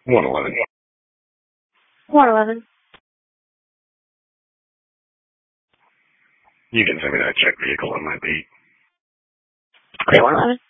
111. 111. You can send me that check vehicle on my beat. Okay, 111.